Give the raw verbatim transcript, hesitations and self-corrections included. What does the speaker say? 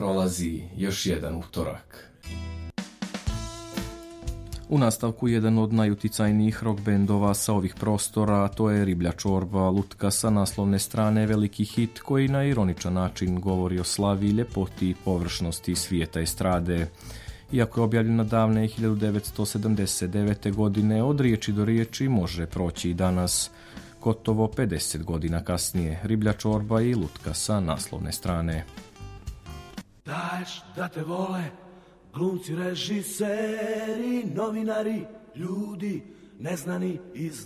prolazi još jedan utorak. U nastavku jedan od najuticajnijih rock bendova sa ovih prostora, a to je Riblja čorba lutka sa naslovne strane, veliki hit koji na ironičan način govori o slavi, ljepoti i površnosti svijeta estrade. Iako je objavljena davne hiljadu devetsto sedamdeset devete. godine, od riječi do riječi može proći i danas. Gotovo pedeset godina kasnije, Riblja čorba i lutka sa naslovne strane. Daješ da te vole glumci, režiseri, novinari, ljudi neznani iz